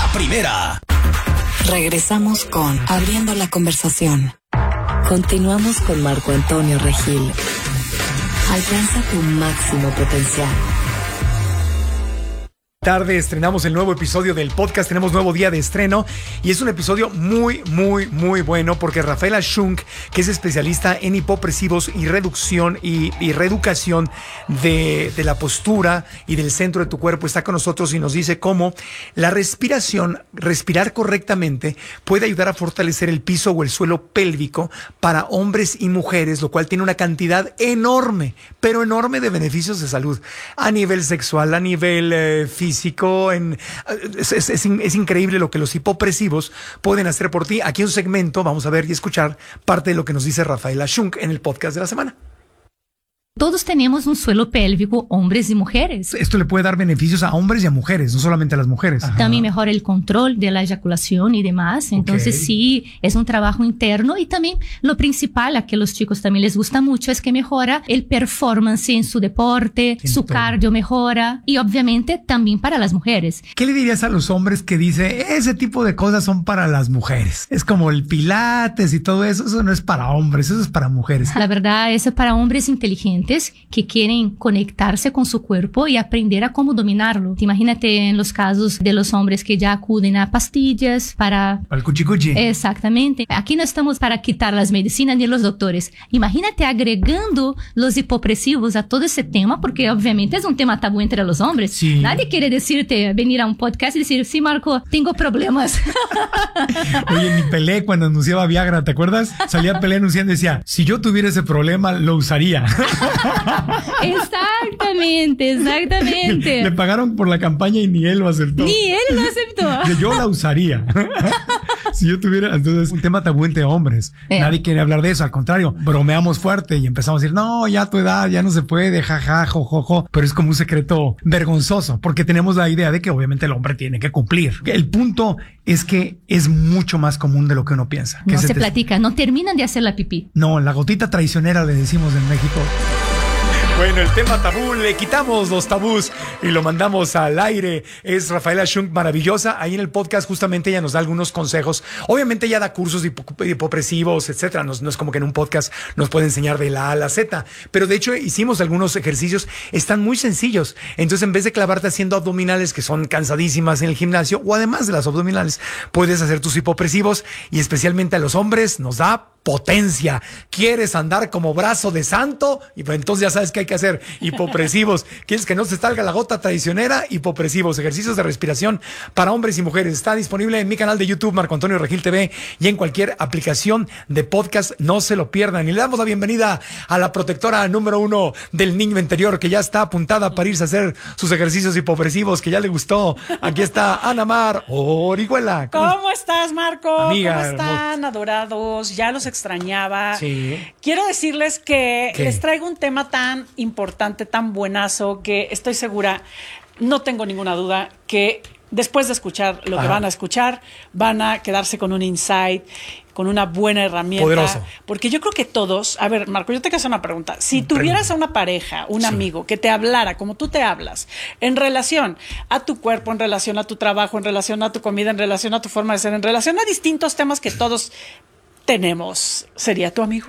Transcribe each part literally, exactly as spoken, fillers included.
La primera. Regresamos con Abriendo la Conversación. Continuamos con Marco Antonio Regil. Alcanza tu máximo potencial. Tarde estrenamos el nuevo episodio del podcast, tenemos nuevo día de estreno y es un episodio muy, muy, muy bueno porque Rafaela Shunk, que es especialista en hipopresivos y reducción y, y reeducación de, de la postura y del centro de tu cuerpo, está con nosotros y nos dice cómo la respiración, respirar correctamente, puede ayudar a fortalecer el piso o el suelo pélvico para hombres y mujeres, lo cual tiene una cantidad enorme, pero enorme de beneficios de salud a nivel sexual, a nivel eh, físico. Físico, en, es, es, es, es increíble lo que los hipopresivos pueden hacer por ti. Aquí un segmento, vamos a ver y escuchar parte de lo que nos dice Rafaela Shunk en el podcast de la semana. Todos tenemos un suelo pélvico, hombres y mujeres. Esto le puede dar beneficios a hombres y a mujeres, no solamente a las mujeres. Ajá. También mejora el control de la eyaculación y demás. Entonces okay. sí, es un trabajo interno y también lo principal, a que los chicos también les gusta mucho, es que mejora el performance en su deporte, en su todo. Cardio mejora y obviamente también para las mujeres. ¿Qué le dirías a los hombres que dice ese tipo de cosas son para las mujeres? Es como el pilates y todo eso, eso no es para hombres, eso es para mujeres. La verdad, eso es para hombres inteligentes que quieren conectarse con su cuerpo y aprender a cómo dominarlo. Imagínate en los casos de los hombres que ya acuden a pastillas para... Para el cuchicuchi. Exactamente. Aquí no estamos para quitar las medicinas ni los doctores. Imagínate agregando los hipopresivos a todo ese tema, porque obviamente es un tema tabú entre los hombres. Sí. Nadie quiere decirte, venir a un podcast y decir, sí, Marco, tengo problemas. Oye, ni Pelé cuando anunciaba Viagra, ¿te acuerdas? Salía Pelé anunciando y decía, si yo tuviera ese problema, lo usaría. Exactamente, exactamente. Le, le pagaron por la campaña y ni él lo aceptó. Ni él lo aceptó. Yo la usaría. Si yo tuviera, entonces, un tema tabú entre hombres. Eh. Nadie quiere hablar de eso, al contrario, bromeamos fuerte y empezamos a decir, no, ya a tu edad, ya no se puede, jaja, jojojo. Jo, jo. Pero es como un secreto vergonzoso, porque tenemos la idea de que obviamente el hombre tiene que cumplir. El punto es que es mucho más común de lo que uno piensa. No que se, se te... platica, no terminan de hacer la pipí. No, la gotita traicionera le decimos en México. Bueno, el tema tabú, le quitamos los tabús y lo mandamos al aire. Es Rafaela Shunk, maravillosa. Ahí en el podcast justamente ella nos da algunos consejos. Obviamente ella da cursos de hipopresivos, etcétera. No, no es como que en un podcast nos puede enseñar de la A a la Z. Pero de hecho hicimos algunos ejercicios, están muy sencillos. Entonces en vez de clavarte haciendo abdominales que son cansadísimas en el gimnasio, o además de las abdominales, puedes hacer tus hipopresivos y especialmente a los hombres nos da potencia. ¿Quieres andar como brazo de santo? Y pues entonces ya sabes qué hay que hacer. Hipopresivos. ¿Quieres que no se salga la gota traicionera? Hipopresivos. Ejercicios de respiración para hombres y mujeres. Está disponible en mi canal de YouTube, Marco Antonio Regil T V, y en cualquier aplicación de podcast. No se lo pierdan. Y le damos la bienvenida a la protectora número uno del niño interior, que ya está apuntada para irse a hacer sus ejercicios hipopresivos, que ya le gustó. Aquí está Ana Mar Orihuela. ¿Cómo, ¿Cómo estás, Marco? Amiga, ¿Cómo están, adorados? Ya los extrañaba. Sí. Quiero decirles que ¿Qué? Les traigo un tema tan importante, tan buenazo, que estoy segura, no tengo ninguna duda, que después de escuchar lo Ajá. que van a escuchar, van a quedarse con un insight, con una buena herramienta. Poderoso. Porque yo creo que todos, a ver, Marco, yo te quiero hacer una pregunta. Si tuvieras a una pareja, un sí. amigo, que te hablara como tú te hablas, en relación a tu cuerpo, en relación a tu trabajo, en relación a tu comida, en relación a tu forma de ser, en relación a distintos temas que todos tenemos, ¿sería tu amigo?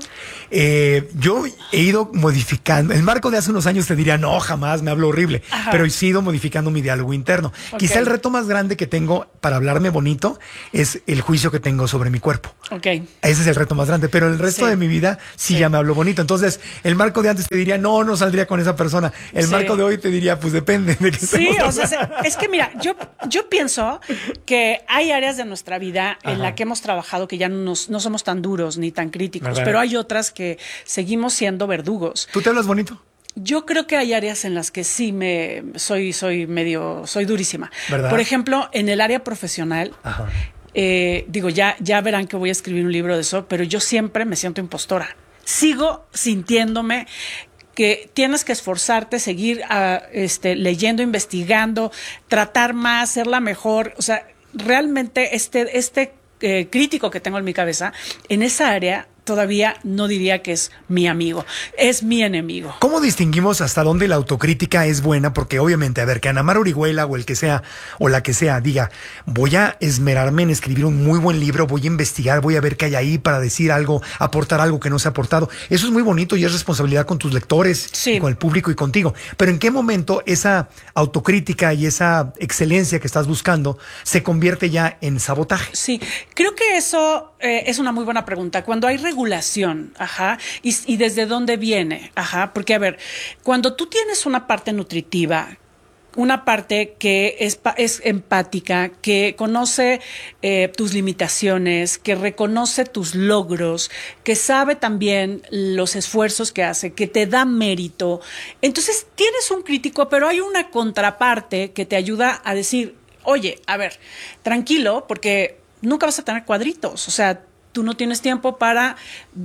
Eh, yo he ido modificando. El Marco de hace unos años te diría, no, jamás, me hablo horrible. Ajá. Pero he ido modificando mi diálogo interno. Okay. Quizá el reto más grande que tengo para hablarme bonito es el juicio que tengo sobre mi cuerpo. Okay. Ese es el reto más grande. Pero el resto sí. de mi vida sí, sí ya me hablo bonito. Entonces, el Marco de antes te diría, no, no saldría con esa persona. El sí. Marco de hoy te diría, pues depende de qué Sí, o sea, es que mira, yo, yo pienso que hay áreas de nuestra vida Ajá. en la que hemos trabajado que ya no, nos, no somos tan duros ni tan críticos, ¿verdad? Pero hay otras que seguimos siendo verdugos. ¿Tú te hablas bonito? Yo creo que hay áreas en las que sí me soy soy medio soy durísima. ¿Verdad? Por ejemplo, en el área profesional. Ajá. Eh, digo, ya ya verán que voy a escribir un libro de eso, pero yo siempre me siento impostora. Sigo sintiéndome que tienes que esforzarte, seguir uh, este, leyendo, investigando, tratar más, ser la mejor. O sea, realmente este este Eh, crítico que tengo en mi cabeza, en esa área todavía no diría que es mi amigo, es mi enemigo. ¿Cómo distinguimos hasta dónde la autocrítica es buena? Porque obviamente, a ver, que Ana Mar Orihuela o el que sea, o la que sea, diga, voy a esmerarme en escribir un muy buen libro, voy a investigar, voy a ver qué hay ahí para decir algo, aportar algo que no se ha aportado. Eso es muy bonito y es responsabilidad con tus lectores, sí, con el público y contigo. Pero ¿en qué momento esa autocrítica y esa excelencia que estás buscando se convierte ya en sabotaje? Sí, creo que eso eh, es una muy buena pregunta. Cuando hay regulación, ajá, y, y desde dónde viene, ajá, porque a ver, cuando tú tienes una parte nutritiva, una parte que es, es empática, que conoce eh, tus limitaciones, que reconoce tus logros, que sabe también los esfuerzos que hace, que te da mérito. Entonces tienes un crítico, pero hay una contraparte que te ayuda a decir, oye, a ver, tranquilo, porque nunca vas a tener cuadritos, o sea, tú no tienes tiempo para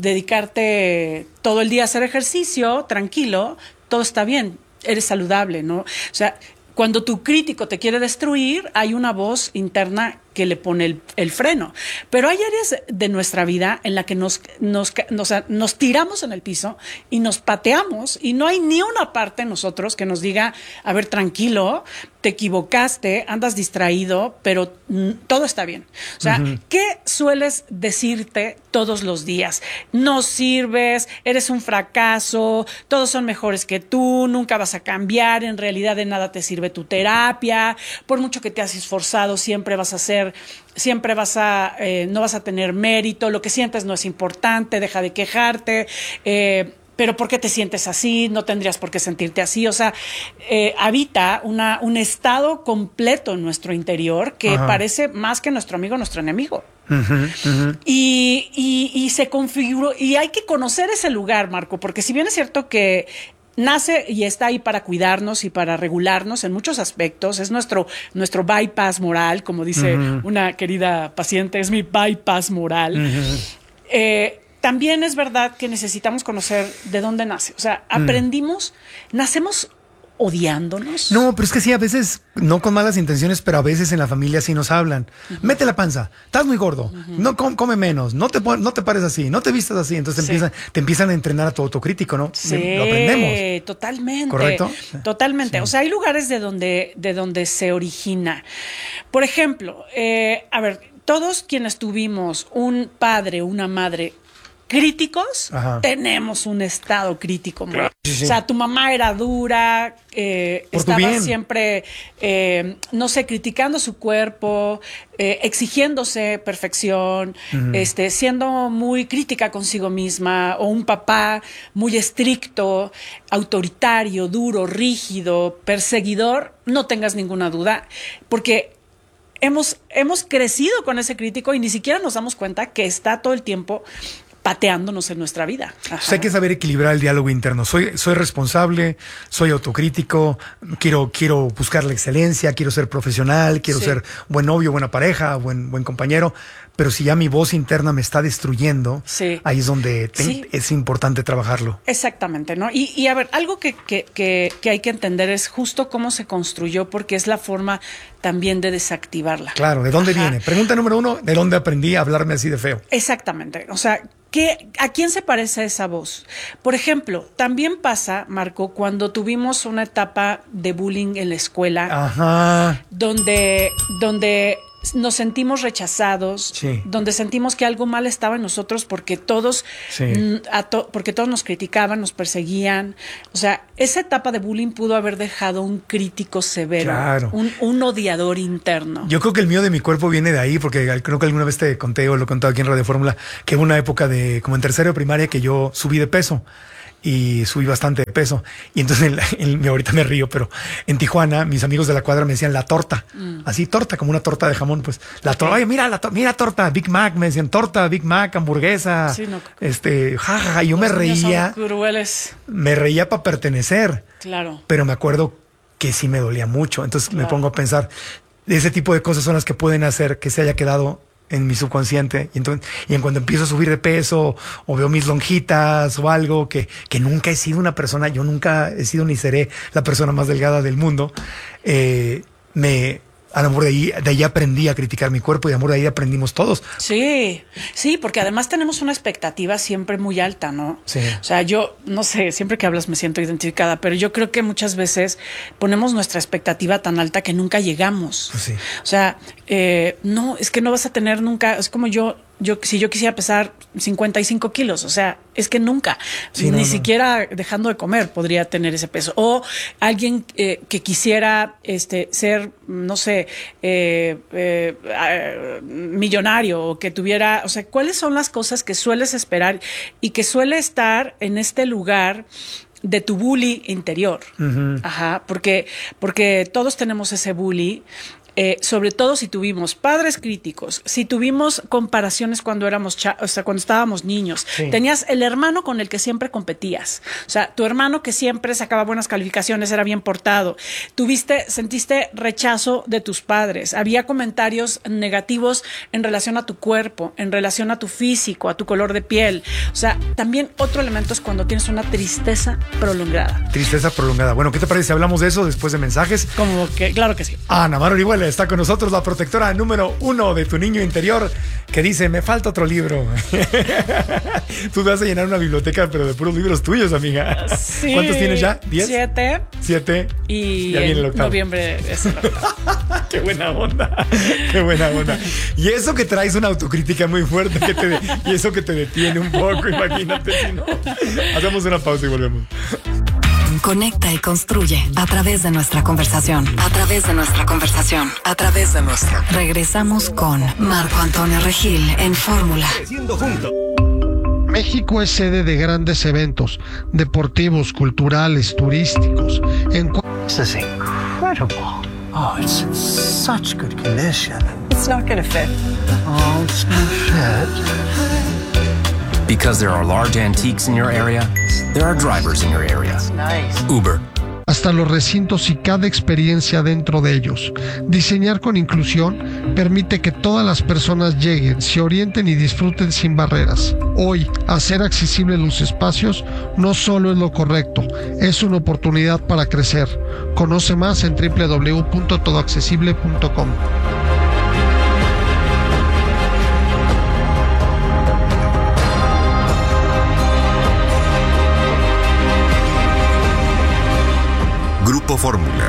dedicarte todo el día a hacer ejercicio, tranquilo, todo está bien, eres saludable, ¿no? O sea, cuando tu crítico te quiere destruir, hay una voz interna que le pone el, el freno. Pero hay áreas de nuestra vida en la que nos, nos, nos, nos tiramos en el piso y nos pateamos y no hay ni una parte en nosotros que nos diga, a ver, tranquilo, te equivocaste, andas distraído, pero mm, todo está bien. O sea, uh-huh. ¿qué sueles decirte todos los días? No sirves, eres un fracaso, todos son mejores que tú, nunca vas a cambiar, en realidad de nada te sirve tu terapia, por mucho que te has esforzado, siempre vas a ser siempre vas a, eh, no vas a tener mérito, lo que sientes no es importante, deja de quejarte, eh, pero ¿por qué te sientes así? No tendrías por qué sentirte así. O sea, eh, habita una, un estado completo en nuestro interior que Ajá. parece más que nuestro amigo, nuestro enemigo. Uh-huh, uh-huh. Y, y, y se configuró, y hay que conocer ese lugar, Marco, porque si bien es cierto que nace y está ahí para cuidarnos y para regularnos en muchos aspectos. Es nuestro, nuestro bypass moral, como dice uh-huh. una querida paciente, es mi bypass moral. Uh-huh. Eh, también es verdad que necesitamos conocer de dónde nace. O sea, aprendimos, uh-huh. nacemos odiándonos. No, pero es que sí, a veces, no con malas intenciones, pero a veces en la familia sí nos hablan. Uh-huh. Mete la panza, estás muy gordo, uh-huh. no com- come menos, no te, no te pares así, no te vistas así. Entonces sí. te, empiezan, te empiezan a entrenar a tu autocrítico, ¿no? Sí, lo aprendemos. Totalmente. ¿Correcto? Totalmente. Sí. O sea, hay lugares de donde, de donde se origina. Por ejemplo, eh, a ver, todos quienes tuvimos un padre o una madre críticos, Ajá. tenemos un estado crítico. Claro, sí, sí. O sea, tu mamá era dura, eh, estaba siempre, eh, no sé, criticando su cuerpo, eh, exigiéndose perfección, uh-huh. este, siendo muy crítica consigo misma, o un papá muy estricto, autoritario, duro, rígido, perseguidor, no tengas ninguna duda, porque hemos, hemos crecido con ese crítico y ni siquiera nos damos cuenta que está todo el tiempo pateándonos en nuestra vida. Ajá. O sea, hay que saber equilibrar el diálogo interno. Soy, soy responsable, soy autocrítico, quiero, quiero buscar la excelencia, quiero ser profesional, quiero sí. ser buen novio, buena pareja, buen, buen compañero. Pero si ya mi voz interna me está destruyendo, sí. ahí es donde te, sí. es importante trabajarlo. Exactamente, ¿no? Y, y a ver, algo que, que, que, que hay que entender es justo cómo se construyó, porque es la forma también de desactivarla. Claro, ¿de dónde Ajá. viene? Pregunta número uno, ¿de dónde aprendí a hablarme así de feo? Exactamente, o sea, ¿qué, ¿a quién se parece esa voz? Por ejemplo, también pasa, Marco, cuando tuvimos una etapa de bullying en la escuela, Ajá. donde, donde nos sentimos rechazados, sí. donde sentimos que algo mal estaba en nosotros porque todos, sí. mm, a to- porque todos nos criticaban, nos perseguían. O sea, esa etapa de bullying pudo haber dejado un crítico severo, claro. un, un odiador interno. Yo creo que el mío de mi cuerpo viene de ahí, porque creo que alguna vez te conté o lo he contado aquí en Radio Fórmula, que hubo una época de, como en tercero de primaria, que yo subí de peso. Y subí bastante de peso. Y entonces, en, en, ahorita me río, pero en Tijuana, mis amigos de la cuadra me decían la torta. Mm. Así, torta, como una torta de jamón, pues. La torta, okay. Oye, mira, la to- mira torta, Big Mac, me decían torta, Big Mac, hamburguesa. Sí, no. Este, jajaja, ja, ja. Yo me reía. Son crueles. Me reía para pertenecer. Claro. Pero me acuerdo que sí me dolía mucho. Entonces claro. me pongo a pensar, ese tipo de cosas son las que pueden hacer que se haya quedado en mi subconsciente, y entonces, y en cuando empiezo a subir de peso, o veo mis lonjitas, o algo, que, que nunca he sido una persona, yo nunca he sido ni seré la persona más delgada del mundo, eh, me, A lo mejor de ahí, de ahí aprendí a criticar mi cuerpo y a lo mejor de ahí aprendimos todos. Sí, sí, porque además tenemos una expectativa siempre muy alta, ¿no? Sí. O sea, yo, no sé, siempre que hablas me siento identificada, pero yo creo que muchas veces ponemos nuestra expectativa tan alta que nunca llegamos. Pues sí. O sea, eh, no, es que no vas a tener nunca, es como yo... Yo, si yo quisiera pesar cincuenta y cinco kilos, o sea, es que nunca, sí, ni no, no. siquiera dejando de comer podría tener ese peso. O alguien eh, que quisiera este, ser, no sé, eh, eh, eh, millonario o que tuviera, o sea, ¿cuáles son las cosas que sueles esperar y que suele estar en este lugar de tu bully interior? Uh-huh. Ajá, porque, porque todos tenemos ese bully. Eh, sobre todo si tuvimos padres críticos, si tuvimos comparaciones cuando éramos cha- o sea, cuando estábamos niños, sí. Tenías el hermano con el que siempre competías, o sea, tu hermano que siempre sacaba buenas calificaciones, era bien portado, tuviste, sentiste rechazo de tus padres, había comentarios negativos en relación a tu cuerpo, en relación a tu físico, a tu color de piel, o sea, también otro elemento es cuando tienes una tristeza prolongada. Tristeza prolongada. Bueno, ¿qué te parece si hablamos de eso después de mensajes? Como que, claro que sí. Ana Mar Orihuela está con nosotros, la protectora número uno de tu niño interior, que dice, me falta otro libro. Tú vas a llenar una biblioteca, pero de puros libros tuyos, amiga. Sí. ¿Cuántos tienes ya? ¿Diez? Siete. Siete. Y ya viene el en octavo. noviembre es el octavo. Qué buena onda. Qué buena onda. Y eso que traes una autocrítica muy fuerte, que te de, y eso que te detiene un poco, imagínate si no. Hacemos una pausa y volvemos. Conecta y construye a través de nuestra conversación. A través de nuestra conversación. A través de nuestra. Regresamos con Marco Antonio Regil en Fórmula. México es sede de grandes eventos deportivos, culturales, turísticos. En cu- This is incredible. Oh, it's in such good condition. It's not gonna fit. Oh, it's gonna fit. Because there are large antiques in your area, there are drivers in your area. Nice. Uber. hasta los recintos y cada experiencia dentro de ellos. Diseñar con inclusión permite que todas las personas lleguen, se orienten y disfruten sin barreras. Hoy, hacer accesibles los espacios no solo es lo correcto, es una oportunidad para crecer. Conoce más en doble u doble u doble u punto todo accesible punto com. Grupo Fórmula.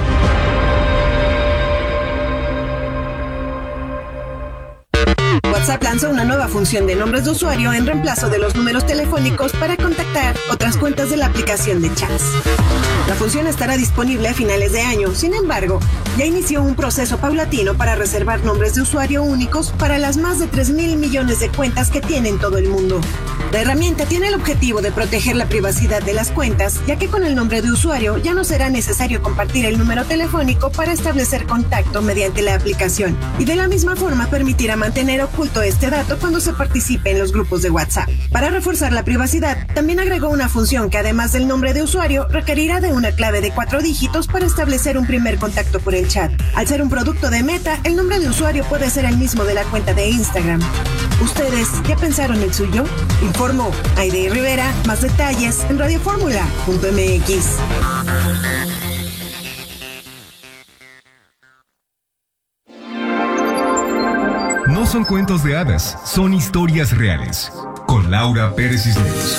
WhatsApp lanzó una nueva función de nombres de usuario en reemplazo de los números telefónicos para contactar otras cuentas de la aplicación de chats. La función estará disponible a finales de año, sin embargo, ya inició un proceso paulatino para reservar nombres de usuario únicos para las más de tres mil millones de cuentas que tiene en todo el mundo. La herramienta tiene el objetivo de proteger la privacidad de las cuentas, ya que con el nombre de usuario ya no será necesario compartir el número telefónico para establecer contacto mediante la aplicación, y de la misma forma permitirá mantener oculto este dato cuando se participe en los grupos de WhatsApp. Para reforzar la privacidad, también agregó una función que además del nombre de usuario requerirá de una clave de cuatro dígitos para establecer un primer contacto por el chat. Al ser un producto de Meta, el nombre de usuario puede ser el mismo de la cuenta de Instagram. ¿Ustedes ya pensaron el suyo? Informó Aide Rivera. Más detalles en radio fórmula punto m x. No son cuentos de hadas, son historias reales. Con Laura Pérez Cisneros.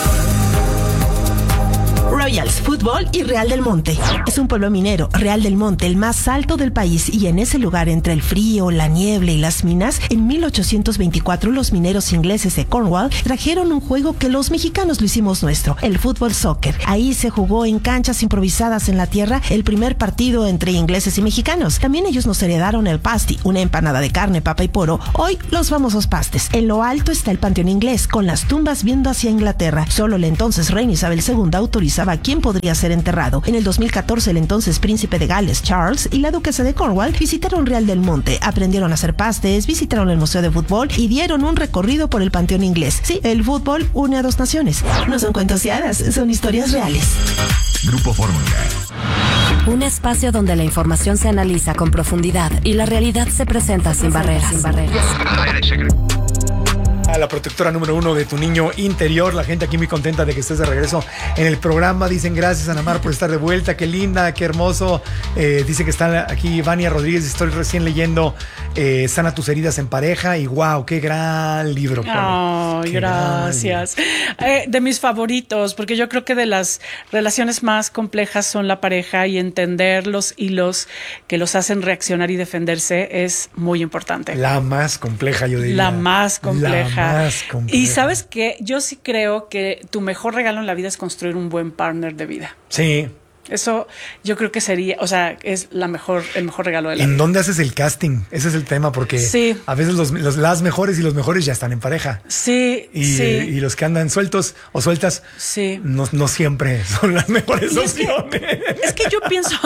Royals Fútbol y Real del Monte. Es un pueblo minero, Real del Monte, el más alto del país, y en ese lugar, entre el frío, la niebla y las minas, en mil ochocientos veinticuatro los mineros ingleses de Cornwall trajeron un juego que los mexicanos lo hicimos nuestro, el fútbol soccer. Ahí se jugó en canchas improvisadas en la tierra el primer partido entre ingleses y mexicanos. También ellos nos heredaron el pasty, una empanada de carne, papa y poro, hoy los famosos pastes. En lo alto está el panteón inglés, con las tumbas viendo hacia Inglaterra. Solo la entonces reina Isabel segunda autorizaba a quién podría ser enterrado. En el dos mil catorce, el entonces príncipe de Gales, Charles, y la duquesa de Cornwall visitaron Real del Monte, aprendieron a hacer pastes, visitaron el museo de fútbol y dieron un recorrido por el panteón inglés. Sí, el fútbol une a dos naciones. No son cuentos de hadas, son historias reales. Grupo Fórmula. Un espacio donde la información se analiza con profundidad y la realidad se presenta sin barreras. Sin barreras. a la protectora número uno de tu niño interior. La gente aquí muy contenta de que estés de regreso en el programa. Dicen gracias, Ana Mar, por estar de vuelta. Qué linda, qué hermoso. Eh, dice que está aquí Vania Rodríguez. Estoy recién leyendo eh, Sana tus heridas en pareja. Y wow, qué gran libro. Oh, gracias. Eh, de mis favoritos, porque yo creo que de las relaciones más complejas son la pareja, y entender los hilos que los hacen reaccionar y defenderse es muy importante. La más compleja, yo diría. La más compleja. La más compleja. Y ¿sabes qué? Yo sí creo que tu mejor regalo en la vida es construir un buen partner de vida. Sí. Eso yo creo que sería, o sea, es la mejor, el mejor regalo de la vida. ¿En dónde haces el casting? Ese es el tema, porque sí. a veces los, los, las mejores y los mejores ya están en pareja. Sí, y, sí. Y los que andan sueltos o sueltas, sí. no, no siempre son las mejores y opciones. Es que, es que yo pienso,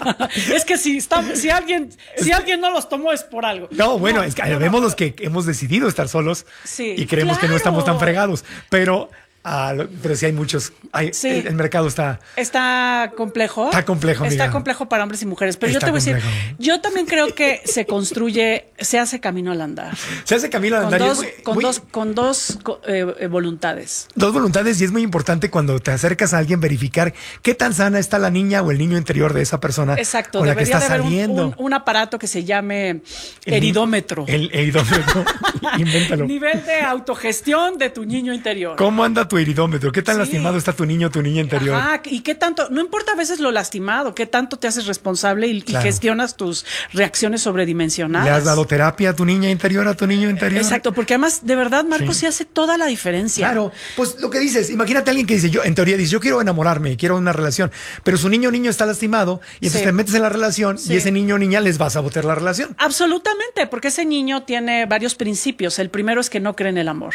es que si, está, si, alguien, si alguien no los tomó es por algo. No, bueno, no, es que no, vemos no. los que hemos decidido estar solos sí, y creemos claro. que no estamos tan fregados, pero... Ah, pero sí hay muchos. Hay, sí. el, el mercado está... Está complejo. Está complejo, Está amiga. complejo para hombres y mujeres. Pero está yo te voy complejo. a decir, yo también creo que se construye, se hace camino al andar. Se hace camino al andar. Con dos, muy, con muy, dos, con dos eh, voluntades. Dos voluntades, y es muy importante cuando te acercas a alguien verificar qué tan sana está la niña o el niño interior de esa persona. Exacto. Con la que está de haber saliendo. Un, un, un aparato que se llame el, heridómetro. El heridómetro. Invéntalo. Nivel de autogestión de tu niño interior. ¿Cómo anda tu heridómetro? ¿Qué tan sí. lastimado está tu niño o tu niña interior? Ajá, y qué tanto, no importa a veces lo lastimado, qué tanto te haces responsable y, claro. y gestionas tus reacciones sobredimensionadas. ¿Le has dado terapia a tu niña interior, a tu niño interior? Exacto, porque además, de verdad, Marcos, sí, sí hace toda la diferencia. Claro, pues lo que dices, imagínate a alguien que dice, yo en teoría dice, yo quiero enamorarme, quiero una relación, pero su niño o niño está lastimado, y entonces sí. te metes en la relación, sí. y ese niño o niña les va a sabotear la relación. Absolutamente, porque ese niño tiene varios principios. El primero es que no cree en el amor.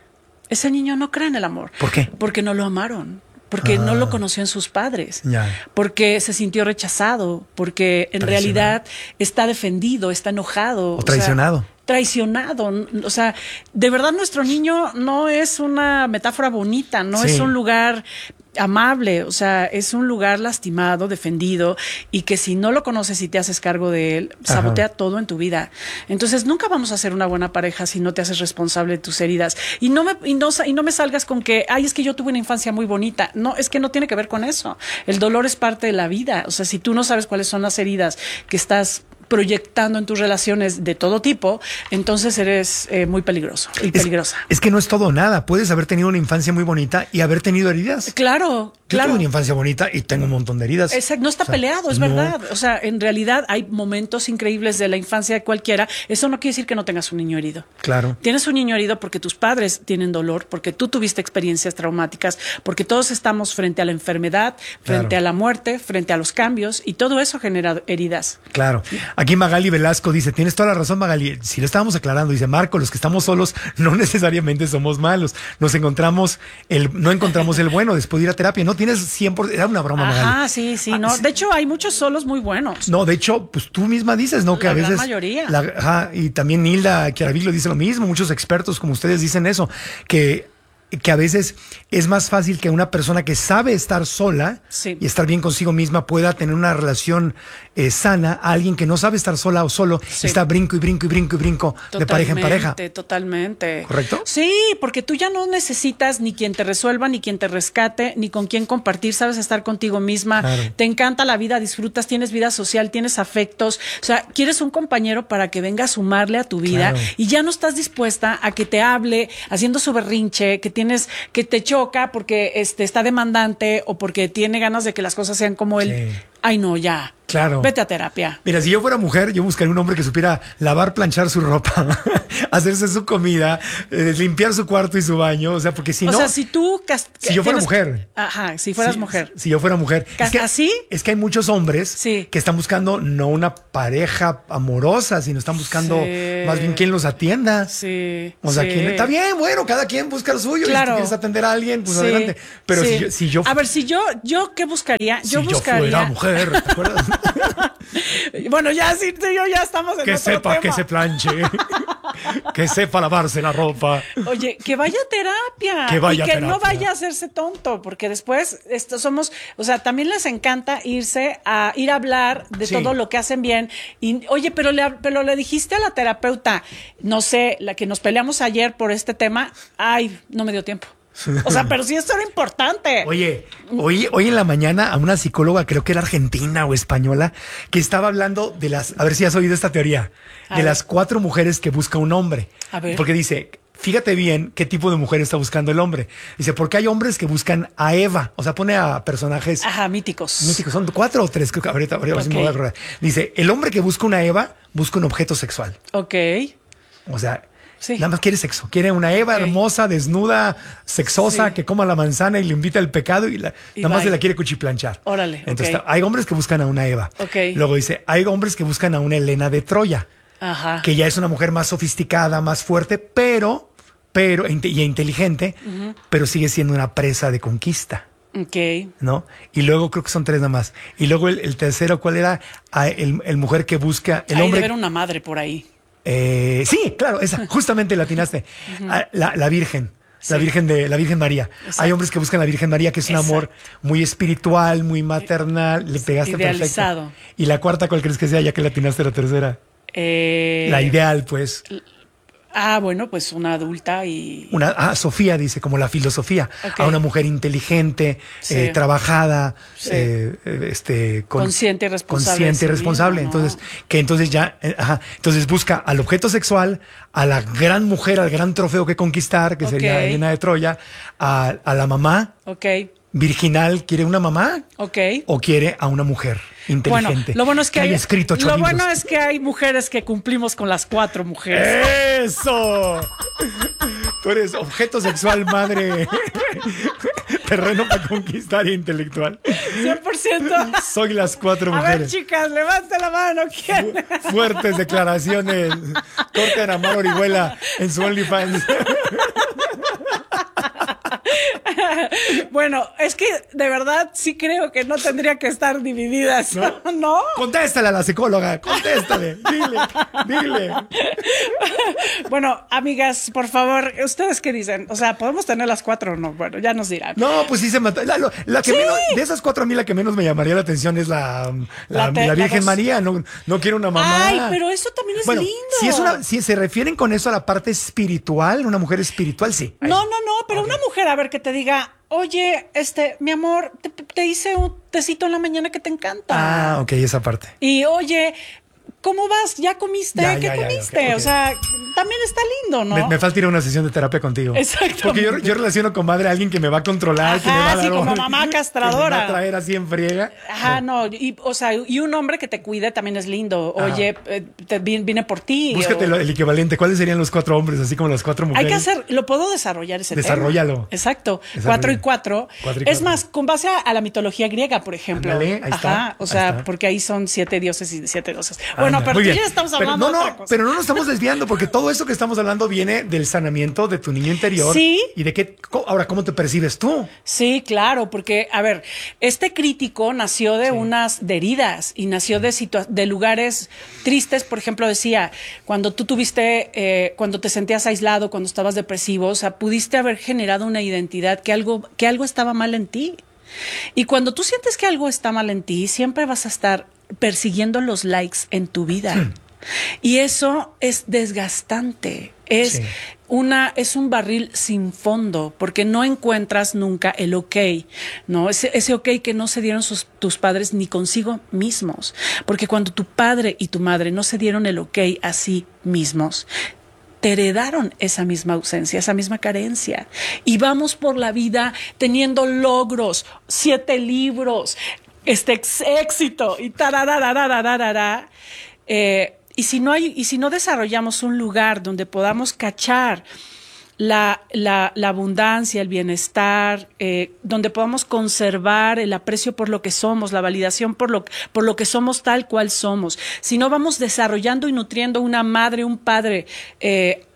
Ese niño no cree en el amor. ¿Por qué? Porque no lo amaron. Porque ah. no lo conoció en sus padres, ya. porque se sintió rechazado, porque en realidad está defendido, está enojado. O traicionado. O sea, traicionado. O sea, de verdad nuestro niño no es una metáfora bonita, no sí. es un lugar amable, o sea, es un lugar lastimado, defendido, y que si no lo conoces y te haces cargo de él, sabotea Ajá. todo en tu vida. Entonces nunca vamos a ser una buena pareja si no te haces responsable de tus heridas. Y no me, y no, y no me salgas con que, ay, es que yo tuve una infancia muy bonita. No, es que no tiene que ver con eso. El dolor es parte de la vida. O sea, si tú no sabes cuáles son las heridas que estás proyectando en tus relaciones de todo tipo, entonces eres eh, muy peligroso y es, peligrosa. Es que no es todo nada. Puedes haber tenido una infancia muy bonita y haber tenido heridas. Claro, Yo claro. tuve una infancia bonita y tengo un montón de heridas. Exacto, no está o sea, peleado, es no. verdad. O sea, en realidad hay momentos increíbles de la infancia de cualquiera. Eso no quiere decir que no tengas un niño herido. Claro. Tienes un niño herido porque tus padres tienen dolor, porque tú tuviste experiencias traumáticas, porque todos estamos frente a la enfermedad, frente claro. a la muerte, frente a los cambios, y todo eso genera heridas. Claro. Aquí Magali Velasco dice, tienes toda la razón, Magali. Si lo estábamos aclarando, dice Marco, los que estamos solos no necesariamente somos malos. Nos encontramos, el, no encontramos el bueno después de ir a terapia. No tienes cien por ciento, era una broma, Ajá, Magali. Ah, sí, sí, no. De hecho, hay muchos solos muy buenos. No, de hecho, pues tú misma dices, ¿no? Que la a veces. La mayoría. La, ajá, y también Nilda Chiaraviglio dice lo mismo. Muchos expertos como ustedes dicen eso, que que a veces es más fácil que una persona que sabe estar sola sí. y estar bien consigo misma pueda tener una relación eh, sana a alguien que no sabe estar sola o solo, sí. está brinco y brinco y brinco y brinco totalmente, de pareja en pareja. Totalmente. ¿Correcto? Sí, porque tú ya no necesitas ni quien te resuelva, ni quien te rescate, ni con quien compartir, sabes estar contigo misma, claro. te encanta la vida, disfrutas, tienes vida social, tienes afectos, o sea, quieres un compañero para que venga a sumarle a tu vida claro. y ya no estás dispuesta a que te hable haciendo su berrinche, que te tienes que te choca porque este está demandante o porque tiene ganas de que las cosas sean como él. Sí. Ay, no, ya. Claro. Vete a terapia. Mira, si yo fuera mujer, yo buscaría un hombre que supiera lavar, planchar su ropa, hacerse su comida, eh, limpiar su cuarto y su baño. O sea, porque si o no. O sea, si tú. Si yo fuera tienes, mujer. Ajá, si fueras si, mujer. Si yo fuera mujer. Es que, ¿Así? Es que hay muchos hombres sí. que están buscando no una pareja amorosa, sino están buscando sí. más bien quien los atienda. Sí. O sea, sí. quien está bien, bueno, cada quien busca lo suyo. Claro. Y si tú quieres atender a alguien, pues sí. adelante. Pero sí. si, yo, si yo. A ver, si yo, yo ¿qué buscaría? Si yo buscaría. yo fuera mujer, ¿te acuerdas? Bueno, ya sí, tú y yo ya estamos en que otro sepa tema. que se planche, que sepa lavarse la ropa. Oye, que vaya a terapia. Que vaya y que a terapia. no vaya a hacerse tonto, porque después esto somos, o sea, también les encanta irse a ir a hablar de Sí. todo lo que hacen bien. Y oye, pero le, pero le dijiste a la terapeuta, no sé, la que nos peleamos ayer por este tema, ay, no me dio tiempo. O sea, pero sí esto era importante. Oye, hoy, hoy en la mañana a una psicóloga, creo que era argentina o española, que estaba hablando de las, a ver si has oído esta teoría, A de ver. las cuatro mujeres que busca un hombre. A ver. Porque dice, fíjate bien qué tipo de mujer está buscando el hombre. Dice, porque hay hombres que buscan a Eva, o sea, pone a personajes Ajá, míticos. míticos, son cuatro o tres, creo que ahorita, ahorita Ok. sí me voy a acordar. Dice, el hombre que busca una Eva busca un objeto sexual. Ok. O sea, Sí. nada más quiere sexo. Quiere una Eva Ok. hermosa, desnuda, sexosa, Sí. que coma la manzana y le invita al pecado y, la, Y nada más bye. se la quiere cuchiplanchar. Órale, Entonces, ok. hay hombres que buscan a una Eva. Ok. Luego dice, hay hombres que buscan a una Helena de Troya, Ajá. que ya es una mujer más sofisticada, más fuerte, pero, pero, e inte- y inteligente, Ujú. pero sigue siendo una presa de conquista. Ok. ¿No? Y luego creo que son tres nada más. Y luego el, el tercero, ¿cuál era? Ah, el, el mujer que busca, el Hay hombre. de ver una madre por ahí. Eh, sí, claro, esa, justamente la atinaste. Ah, la, la Virgen. La Sí. Virgen de la Virgen María. Exacto. Hay hombres que buscan la Virgen María, que es un Exacto. amor muy espiritual, muy maternal. Le pegaste Idealizado. perfecto. Y la cuarta, ¿cuál crees que sea? Ya que la atinaste la tercera. Eh, La ideal, pues. Ah, bueno, pues una adulta y... Una, ah, Sofía dice, como la filosofía. Ok. A una mujer inteligente, Sí. eh, trabajada, Sí. eh, eh, este, con- Consciente y responsable Consciente y de sí responsable. misma, ¿no? Entonces, que entonces ya, eh, ajá, entonces busca al objeto sexual, a la gran mujer, al gran trofeo que conquistar, que Ok. sería Helena de Troya, a, a la mamá Ok, virginal, ¿quiere una mamá? ok. ¿O quiere a una mujer Bueno, inteligente? lo bueno es que, hay, haya escrito ocho lo libros? bueno es que hay mujeres que cumplimos con las cuatro mujeres. ¡Eso! Tú eres objeto sexual, madre. Terreno para conquistar e intelectual. cien por ciento. Soy las cuatro A ver, mujeres. chicas, levante la mano. ¿Quién? Fuertes declaraciones. Corten a Mar Orihuela en su OnlyFans. Bueno, es que de verdad sí creo que no tendría que estar divididas. ¿No? ¿No? Contéstale a la psicóloga. Contéstale. Dile. Dile. Bueno, amigas, por favor, ¿ustedes qué dicen? O sea, ¿podemos tener las cuatro o no? Bueno, ya nos dirán. No, pues sí se mató. La, lo- la que Sí. menos, de esas cuatro a mí la que menos me llamaría la atención es la, la, La te- la Virgen la dos. María. No, no quiero una mamá. Ay, pero eso también es bueno, lindo. Si es una, si se refieren con eso a la parte espiritual, una mujer espiritual, sí. Ahí. No, no, no, pero una mujer, a ver, que te diga, oye, este, mi amor, te, te hice un tecito en la mañana que te encanta. Ah, ok, esa parte. Y oye, ¿cómo vas? ¿Ya comiste? Ya, ¿Qué ya, ya, comiste? ok, ok. O sea, también está lindo, ¿no? Me, me falta ir a una sesión de terapia contigo. Exactamente. Porque yo, yo relaciono con madre a alguien que me va a controlar, que me va a Ajá, dar sí, como orden, mamá que castradora. me va a traer así en friega. Ajá, no, y, o sea, y un hombre que te cuide también es lindo. Ajá. Oye, eh, te, vine vine por ti. Búscate o- lo- el equivalente. ¿Cuáles serían los cuatro hombres, así como las cuatro mujeres? Hay que hacer, lo puedo desarrollar ese Desarróllalo. tema. Exacto. Desarrolla. Cuatro y cuatro. Cuatro y Es cuatro. más, con base a, a la mitología griega, por ejemplo. Ándale, ahí está, Ajá. O ahí sea, está. porque ahí son siete dioses y siete dioses. Bueno, Anda, pero muy tú bien. ya estamos Pero hablando no, de no, otra cosa. pero no nos estamos desviando porque todo eso que estamos hablando viene del sanamiento de tu niño interior. Sí. Y de qué, co- ahora, ¿cómo te percibes tú? Sí, claro, porque, a ver, este crítico nació de unas de heridas y nació de, situa- de lugares tristes. Por ejemplo, decía, cuando tú tuviste, eh, cuando te sentías aislado, cuando estabas depresivo, o sea, pudiste haber generado una identidad que algo, que algo estaba mal en ti. Y cuando tú sientes que algo está mal en ti, siempre vas a estar persiguiendo los likes en tu vida. Y eso es desgastante. Es Sí. una, es un barril sin fondo, porque no encuentras nunca el ok, ¿no? Ese, ese ok que no se dieron sus- tus padres ni consigo mismos. Porque cuando tu padre y tu madre no se dieron el ok a sí mismos, te heredaron esa misma ausencia, esa misma carencia. Y vamos por la vida teniendo logros, siete libros, este ex- éxito y tararararararara. Eh, y si no hay, y si no desarrollamos un lugar donde podamos cachar la, la, la abundancia, el bienestar, eh, donde podamos conservar el aprecio por lo que somos, la validación por lo, por lo que somos tal cual somos. Si no vamos desarrollando y nutriendo una madre, un padre, eh,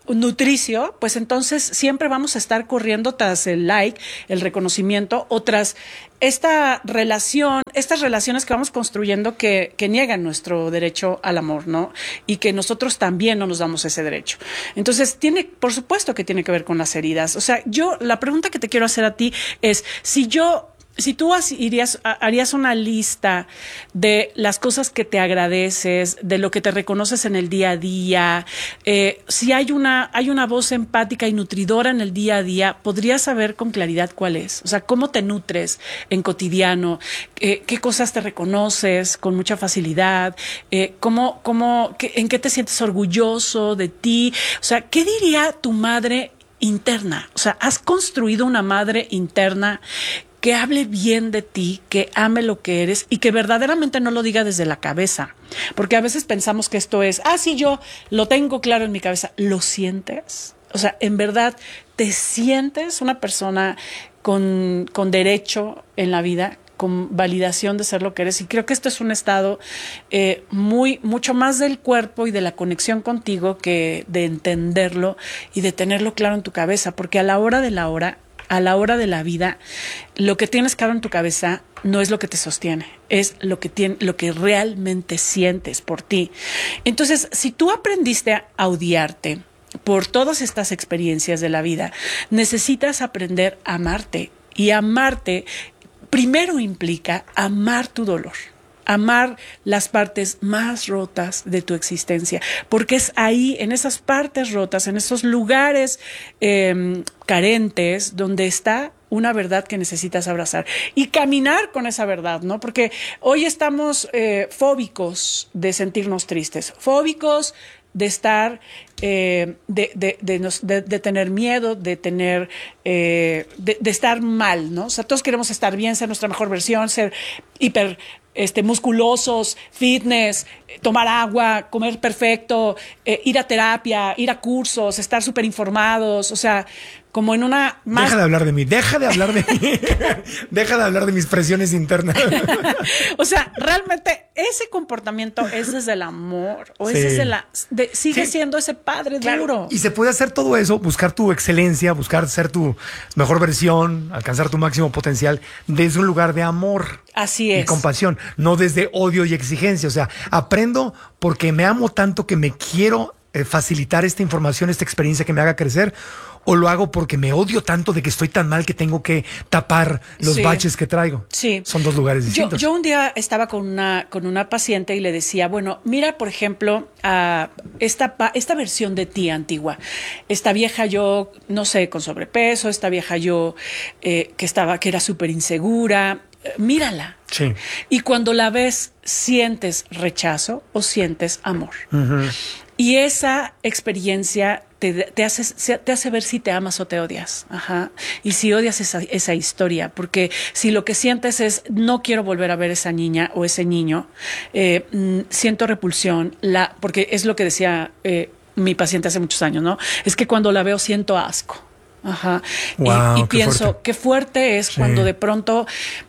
nutricio, pues entonces siempre vamos a estar corriendo tras el like, el reconocimiento, o tras esta relación, estas relaciones que vamos construyendo que, que niegan nuestro derecho al amor, ¿no? Y que nosotros también no nos damos ese derecho. Entonces, tiene, por supuesto que tiene que ver con las heridas. O sea, yo, la pregunta que te quiero hacer a ti es, si yo... Si tú irías, harías una lista de las cosas que te agradeces, de lo que te reconoces en el día a día, eh, si hay una, hay una voz empática y nutridora en el día a día, ¿podrías saber con claridad cuál es? O sea, ¿cómo te nutres en cotidiano? Eh, ¿Qué cosas te reconoces con mucha facilidad? Eh, ¿cómo, cómo, qué, ¿En qué te sientes orgulloso de ti? O sea, ¿qué diría tu madre interna? O sea, ¿has construido una madre interna que hable bien de ti, que ame lo que eres y que verdaderamente no lo diga desde la cabeza? Porque a veces pensamos que esto es, ah, sí, yo lo tengo claro en mi cabeza. ¿Lo sientes? O sea, ¿en verdad te sientes una persona con, con derecho en la vida, con validación de ser lo que eres? Y creo que esto es un estado eh, muy, mucho más del cuerpo y de la conexión contigo que de entenderlo y de tenerlo claro en tu cabeza, porque a la hora de la hora, a la hora de la vida, lo que tienes claro en tu cabeza no es lo que te sostiene, es lo que tiene, lo que realmente sientes por ti. Entonces, si tú aprendiste a odiarte por todas estas experiencias de la vida, necesitas aprender a amarte. Y amarte primero implica amar tu dolor, amar las partes más rotas de tu existencia, porque es ahí, en esas partes rotas, en esos lugares eh, carentes, donde está una verdad que necesitas abrazar y caminar con esa verdad, ¿no? Porque hoy estamos eh, fóbicos de sentirnos tristes, fóbicos de estar, eh, de, de, de, nos, de, de tener miedo, de tener, eh, de, de estar mal, ¿no? O sea, todos queremos estar bien, ser nuestra mejor versión, ser hiper Este, musculosos, fitness, tomar agua, comer perfecto, eh, ir a terapia, ir a cursos, estar súper informados, o sea, como en una... Más... Deja de hablar de mí, deja de hablar de mí, deja de hablar de mis presiones internas. O sea, realmente ese comportamiento es desde el amor, o sí. es desde la... De, sigue sí. siendo ese padre claro. duro. Y se puede hacer todo eso, buscar tu excelencia, buscar ser tu mejor versión, alcanzar tu máximo potencial desde un lugar de amor. Así es. Y compasión, no desde odio y exigencia. O sea, aprendo porque me amo tanto que me quiero eh, facilitar esta información, esta experiencia que me haga crecer, o lo hago porque me odio tanto de que estoy tan mal que tengo que tapar los sí. baches que traigo. Sí. Son dos lugares distintos. Yo, yo un día estaba con una, con una paciente y le decía, bueno, mira, por ejemplo, uh, esta, esta versión de ti antigua. Esta vieja yo, no sé, con sobrepeso, esta vieja yo eh, que estaba, que era súper insegura. Mírala. Sí. Y cuando la ves, ¿sientes rechazo o sientes amor? Uh-huh. Y esa experiencia te, te, hace, te hace ver si te amas o te odias. Ajá. Y si odias esa, esa historia, porque si lo que sientes es no quiero volver a ver esa niña o ese niño, eh, siento repulsión, la, porque es lo que decía eh, mi paciente hace muchos años, ¿no? Es que cuando la veo siento asco. Ajá. Wow, y y qué pienso, fuerte. qué fuerte es sí. cuando de pronto...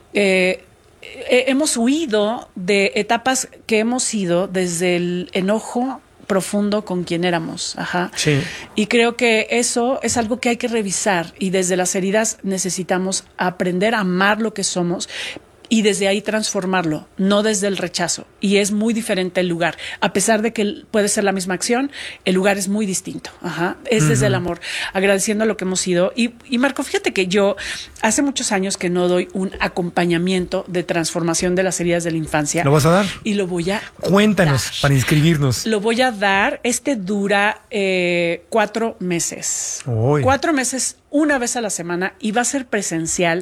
Eh, hemos huido de etapas que hemos ido desde el enojo profundo con quien éramos. Ajá. Sí. Y creo que eso es algo que hay que revisar y desde las heridas necesitamos aprender a amar lo que somos y desde ahí transformarlo, no desde el rechazo. Y es muy diferente el lugar. A pesar de que puede ser la misma acción, el lugar es muy distinto. Ajá. Es uh-huh. desde el amor, agradeciendo lo que hemos sido. Y, y Marco, fíjate que yo hace muchos años que no doy un acompañamiento de transformación de las heridas de la infancia. ¿Lo vas a dar? Y lo voy a Cuéntanos, dar. para inscribirnos. Lo voy a dar. Este dura eh, cuatro meses. Uy. Cuatro meses, una vez a la semana, y va a ser presencial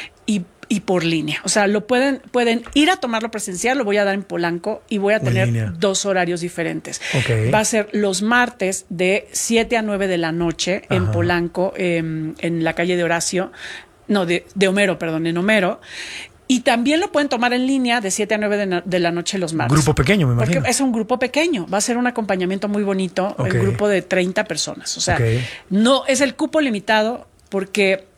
y y por línea. O sea, lo pueden, pueden ir a tomarlo presencial, lo voy a dar en Polanco y voy a tener dos horarios diferentes. Okay. Va a ser los martes de siete a nueve de la noche en Ajá. Polanco, eh, en la calle de Horacio, no, de, de Homero, perdón, en Homero. Y también lo pueden tomar en línea de siete a nueve de, no, de la noche los martes. Grupo pequeño, me imagino. Porque es un grupo pequeño. Va a ser un acompañamiento muy bonito, okay. el grupo de treinta personas. O sea, okay. no es el cupo limitado porque...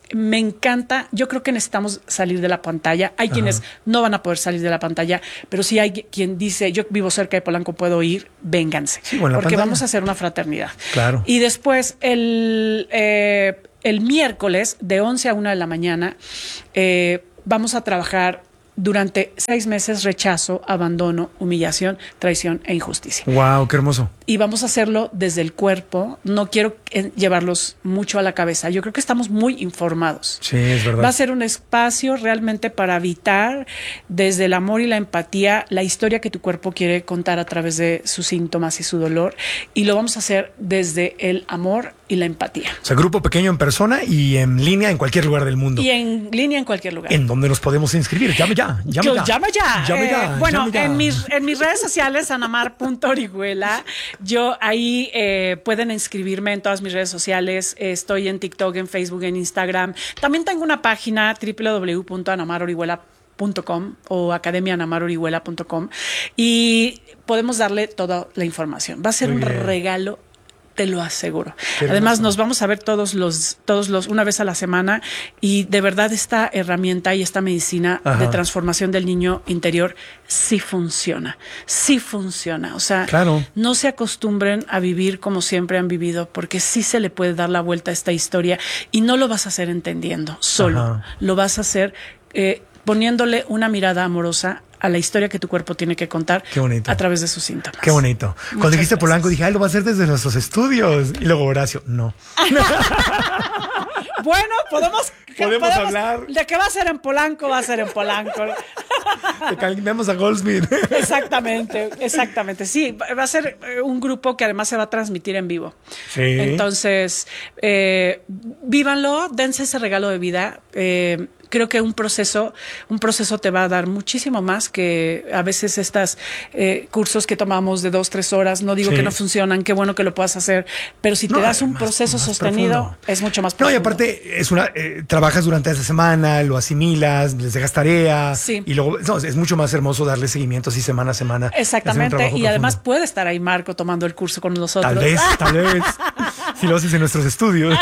me encanta. Yo creo que necesitamos salir de la pantalla. Hay Ajá. quienes no van a poder salir de la pantalla, pero si hay quien dice, yo vivo cerca de Polanco, puedo ir, vénganse. Sí, bueno, porque vamos a hacer una fraternidad. Claro. Y después, el, eh, el miércoles, de once a una de la mañana, eh, vamos a trabajar durante seis meses rechazo, abandono, humillación, traición e injusticia. ¡Wow! ¡Qué hermoso! Y vamos a hacerlo desde el cuerpo. No quiero llevarlos mucho a la cabeza. Yo creo que estamos muy informados. Sí, es verdad. Va a ser un espacio realmente para habitar desde el amor y la empatía la historia que tu cuerpo quiere contar a través de sus síntomas y su dolor. Y lo vamos a hacer desde el amor y la empatía. O sea, grupo pequeño en persona y en línea en cualquier lugar del mundo. Y en línea en cualquier lugar. ¿En dónde nos podemos inscribir? Llame ya. Llame Yo, ya. Llame ya. Llame eh, ya bueno, llame ya. En, mis, en mis redes sociales, anamar punto orihuela, yo ahí eh, pueden inscribirme en todas mis redes sociales. Eh, estoy en TikTok, en Facebook, en Instagram. También tengo una página doble u doble u doble u punto anamar orihuela punto com o academia anamar orihuela punto com y podemos darle toda la información. Va a ser Muy un bien. regalo, te lo aseguro. Qué Además, hermoso. Nos vamos a ver todos los, todos los, una vez a la semana, y de verdad esta herramienta y esta medicina Ajá. de transformación del niño interior sí funciona, sí funciona. O sea, claro. no se acostumbren a vivir como siempre han vivido, porque sí se le puede dar la vuelta a esta historia, y no lo vas a hacer entendiendo solo, Ajá. lo vas a hacer eh, poniéndole una mirada amorosa a la historia que tu cuerpo tiene que contar a través de sus síntomas. Qué bonito. Muchas Cuando dijiste gracias. Polanco, dije, ay, lo va a hacer desde nuestros estudios. Y luego Horacio, no. Bueno, podemos, podemos, podemos hablar. De que va a ser en Polanco, va a ser en Polanco. Te cambiamos a Goldsmith. Exactamente, exactamente. Sí, va a ser un grupo que además se va a transmitir en vivo. Sí. Entonces, eh, vívanlo, dense ese regalo de vida. Eh, Creo que un proceso, un proceso te va a dar muchísimo más que a veces estos eh, cursos que tomamos de dos, tres horas. No digo sí. que no funcionan, qué bueno que lo puedas hacer, pero si te no, das un más, proceso más sostenido, profundo. Es mucho más profundo. No, y aparte, es una, eh, trabajas durante esa semana, lo asimilas, les dejas tarea, sí. y luego no, es mucho más hermoso darle seguimiento así semana a semana. Exactamente, y profundo. Además puede estar ahí Marco tomando el curso con nosotros. Tal vez, tal vez, si lo haces en nuestros estudios.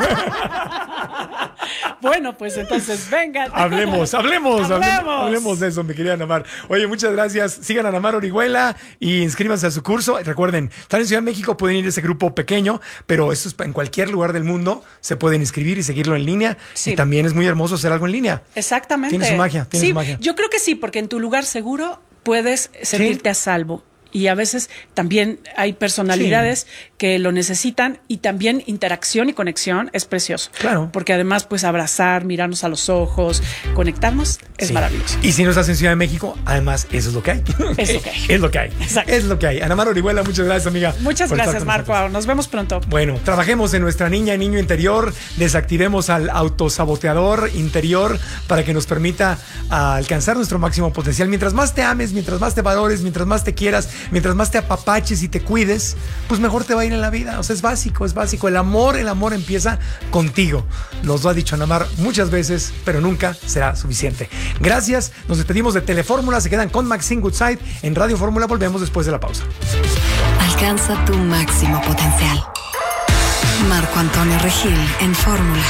Bueno, pues entonces vengan. Hablemos, hablemos, hablemos, hablemos, hablemos de eso, mi querida Anamar. Oye, muchas gracias. Sigan a Anamar Orihuela y inscríbanse a su curso. Recuerden, están en Ciudad de México, pueden ir a ese grupo pequeño, pero esto es en cualquier lugar del mundo. Se pueden inscribir y seguirlo en línea. Sí. Y también es muy hermoso hacer algo en línea. Exactamente. Tiene su magia, tiene sí, su magia. Yo creo que sí, porque en tu lugar seguro puedes sentirte ¿Sí? a salvo. Y a veces también hay personalidades sí. que lo necesitan, y también interacción y conexión es precioso. Claro. Porque además, pues abrazar, mirarnos a los ojos, conectarnos es sí. maravilloso. Y si no estás en Ciudad de México, además, eso es lo que hay. Es lo que hay. Es lo que hay. Exacto. Es lo que hay. Anamar Orihuela, muchas gracias, amiga. Muchas gracias, Marco. Nosotros. Nos vemos pronto. Bueno, trabajemos en nuestra niña y niño interior, desactivemos al autosaboteador interior para que nos permita alcanzar nuestro máximo potencial. Mientras más te ames, mientras más te valores, mientras más te quieras, mientras más te apapaches y te cuides, pues mejor te va a ir en la vida. O sea, es básico, es básico. El amor, el amor empieza contigo. Nos lo ha dicho Anamar muchas veces, pero nunca será suficiente. Gracias. Nos despedimos de Telefórmula. Se quedan con Maxine Goodside en Radio Fórmula. Volvemos después de la pausa. Alcanza tu máximo potencial. Marco Antonio Regil en Fórmula.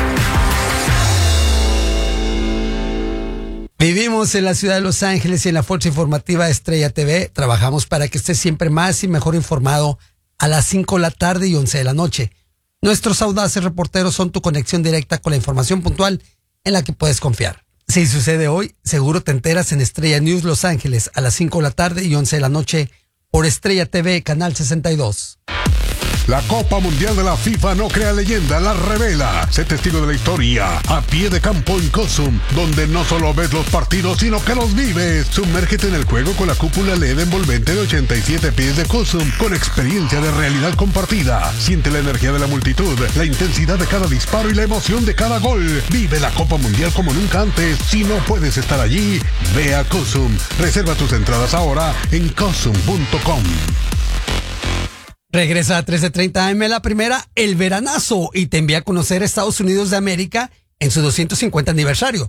Vivimos en la ciudad de Los Ángeles y en la Fuerza Informativa Estrella T V trabajamos para que estés siempre más y mejor informado a las cinco de la tarde y once de la noche. Nuestros audaces reporteros son tu conexión directa con la información puntual en la que puedes confiar. Si sucede hoy, seguro te enteras en Estrella News Los Ángeles a las cinco de la tarde y once de la noche por Estrella T V, Canal sesenta y dos. La Copa Mundial de la FIFA no crea leyenda, la revela. Sé testigo de la historia a pie de campo en Cosum, donde no solo ves los partidos, sino que los vives. Sumérgete en el juego con la cúpula L E D envolvente de ochenta y siete pies de Cosum, con experiencia de realidad compartida. Siente la energía de la multitud, la intensidad de cada disparo y la emoción de cada gol. Vive la Copa Mundial como nunca antes. Si no puedes estar allí, ve a Cosum. Reserva tus entradas ahora en cosum punto com. Regresa a trece treinta A M la primera, El Veranazo, y te envía a conocer Estados Unidos de América en su doscientos cincuenta aniversario.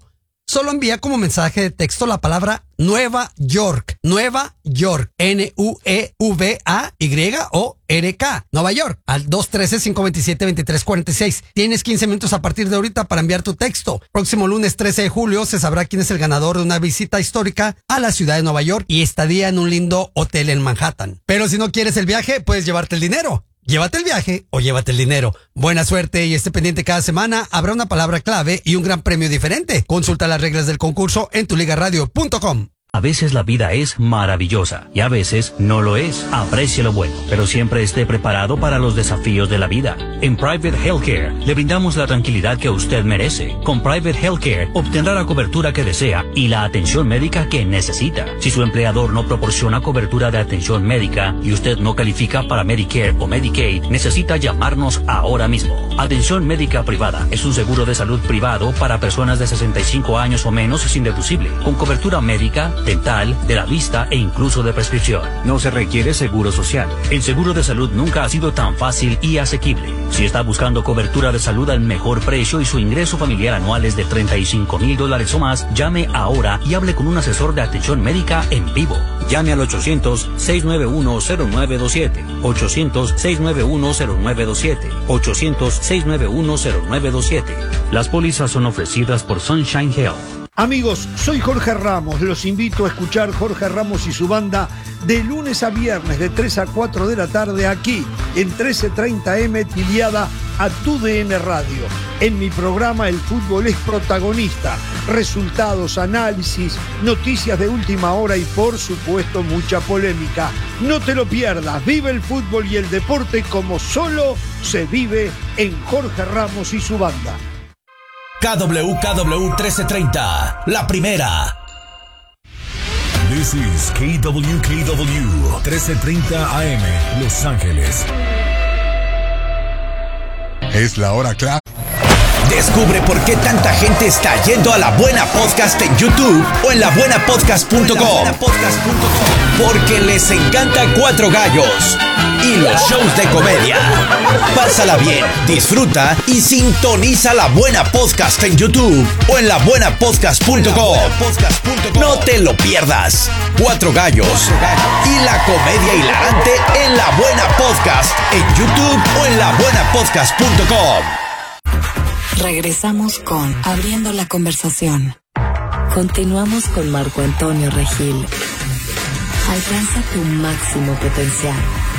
Solo envía como mensaje de texto la palabra Nueva York. Nueva York. N U E V A Y O R K. Nueva York. Al dos uno tres, cinco dos siete, dos tres cuatro seis. Tienes quince minutos a partir de ahorita para enviar tu texto. Próximo lunes trece de julio se sabrá quién es el ganador de una visita histórica a la ciudad de Nueva York y estadía en un lindo hotel en Manhattan. Pero si no quieres el viaje, puedes llevarte el dinero. Llévate el viaje o llévate el dinero. Buena suerte y esté pendiente cada semana. Habrá una palabra clave y un gran premio diferente. Consulta las reglas del concurso en tu liga radio punto com. A veces la vida es maravillosa y a veces no lo es. Aprecie lo bueno, pero siempre esté preparado para los desafíos de la vida. En Private Healthcare le brindamos la tranquilidad que usted merece. Con Private Healthcare obtendrá la cobertura que desea y la atención médica que necesita. Si su empleador no proporciona cobertura de atención médica y usted no califica para Medicare o Medicaid, necesita llamarnos ahora mismo. Atención médica privada es un seguro de salud privado para personas de sesenta y cinco años o menos sin deducible, con cobertura médica, dental, de la vista e incluso de prescripción. No se requiere seguro social. El seguro de salud nunca ha sido tan fácil y asequible. Si está buscando cobertura de salud al mejor precio y su ingreso familiar anual es de treinta y cinco mil dólares o más, llame ahora y hable con un asesor de atención médica en vivo. Llame al ochocientos, seis nueve uno, cero nueve dos siete. ochocientos, seis nueve uno, cero nueve dos siete. ochocientos, seis nueve uno, cero nueve dos siete. Las pólizas son ofrecidas por Sunshine Health. Amigos, soy Jorge Ramos, los invito a escuchar Jorge Ramos y su banda de lunes a viernes de tres a cuatro de la tarde aquí en trece treinta eme tiliada a tu D N Radio. En mi programa el fútbol es protagonista, resultados, análisis, noticias de última hora y por supuesto mucha polémica. No te lo pierdas, vive el fútbol y el deporte como solo se vive en Jorge Ramos y su banda. K W K W trece treinta, la primera. This is K W K W trece treinta A M, Los Ángeles. Es la hora clave. Descubre por qué tanta gente está yendo a La Buena Podcast en YouTube o en la buena podcast punto com. Porque les encanta Cuatro Gallos y los shows de comedia. Pásala bien, disfruta y sintoniza La Buena Podcast en YouTube o en la buena podcast punto com. No te lo pierdas. Cuatro Gallos y la comedia hilarante en La Buena Podcast en YouTube o en la buena podcast punto com. Regresamos con Abriendo la Conversación. Continuamos con Marco Antonio Regil. Alcanza tu máximo potencial.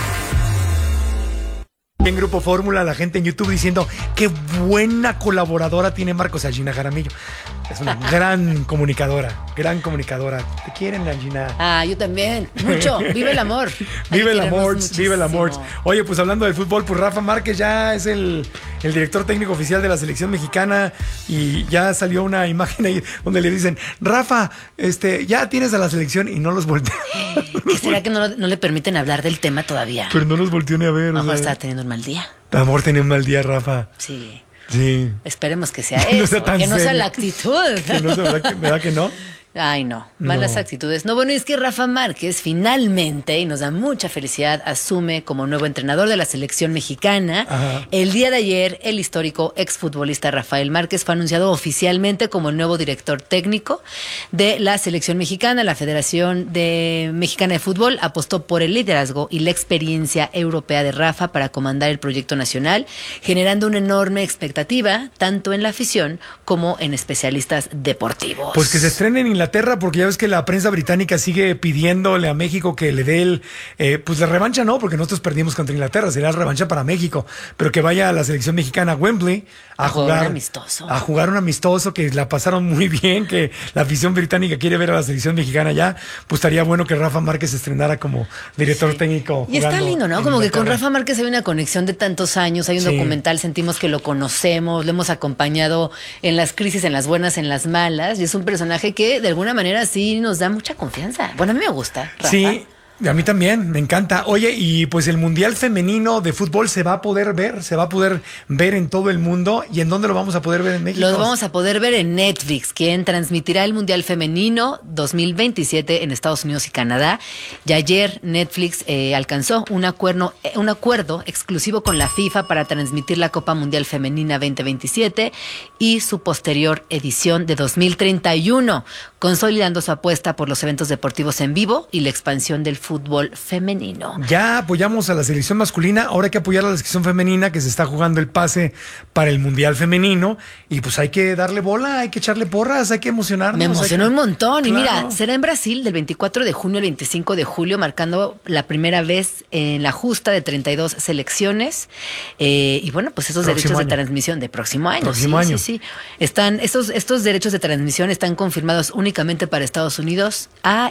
En Grupo Fórmula, la gente en YouTube diciendo qué buena colaboradora tiene Marcos, a Gina Jaramillo. Es una gran comunicadora, gran comunicadora. ¿Te quieren, Gina? Ah, yo también. Mucho. Vive el amor. Vive el amor, vive el amor. Oye, pues hablando del fútbol, pues Rafa Márquez ya es el, el director técnico oficial de la selección mexicana y ya salió una imagen ahí donde le dicen, Rafa, este, ya tienes a la selección y no los volteó. ¿Qué será que no, no le permiten hablar del tema todavía? Pero no los volteó ni a ver. Mejor o sea, está teniendo un mal día. Amor, tenía un mal día, Rafa. Sí. Sí. Esperemos que sea eso, no sea que no sea la actitud. Que no sea, ¿verdad, que, ¿verdad que no? Ay, no, malas no. actitudes. No, bueno, es que Rafa Márquez finalmente, y nos da mucha felicidad, asume como nuevo entrenador de la selección mexicana. Ajá. El día de ayer, el histórico exfutbolista Rafael Márquez fue anunciado oficialmente como el nuevo director técnico de la selección mexicana. La Federación de Mexicana de Fútbol apostó por el liderazgo y la experiencia europea de Rafa para comandar el proyecto nacional, generando una enorme expectativa, tanto en la afición como en especialistas deportivos. Pues que se estrenen en Inglaterra, porque ya ves que la prensa británica sigue pidiéndole a México que le dé el, eh, pues la revancha no, porque nosotros perdimos contra Inglaterra, sería la revancha para México, pero que vaya a la selección mexicana a Wembley a, a jugar un amistoso. A jugar un amistoso, que la pasaron muy bien, que la afición británica quiere ver a la selección mexicana ya, pues estaría bueno que Rafa Márquez se estrenara como director sí. técnico. Y está lindo, ¿no? Como que con Rafa Márquez hay una conexión de tantos años, hay un sí. documental, sentimos que lo conocemos, lo hemos acompañado en las crisis, en las buenas, en las malas, y es un personaje que de alguna manera sí nos da mucha confianza. Bueno, a mí me gusta, Rafa. Sí, A mí también, me encanta. Oye, y pues el Mundial Femenino de Fútbol se va a poder ver, se va a poder ver en todo el mundo. ¿Y en dónde lo vamos a poder ver en México? Lo vamos a poder ver en Netflix, quien transmitirá el Mundial Femenino dos mil veintisiete en Estados Unidos y Canadá. Y ayer Netflix eh, alcanzó un acuerdo, un acuerdo exclusivo con la FIFA para transmitir la Copa Mundial Femenina veinte veintisiete y su posterior edición de dos mil treinta y uno, consolidando su apuesta por los eventos deportivos en vivo y la expansión del fútbol femenino. Ya apoyamos a la selección masculina, ahora hay que apoyar a la selección femenina que se está jugando el pase para el Mundial Femenino y pues hay que darle bola, hay que echarle porras, hay que emocionarnos. Me emocionó que... un montón. Claro. Y mira, será en Brasil del veinticuatro de junio al veinticinco de julio, marcando la primera vez en la justa de treinta y dos selecciones. Eh, y bueno, pues esos próximo derechos año. de transmisión de próximo año. Próximo sí, año. sí, sí. Están, estos, estos derechos de transmisión están confirmados únicamente para Estados Unidos, A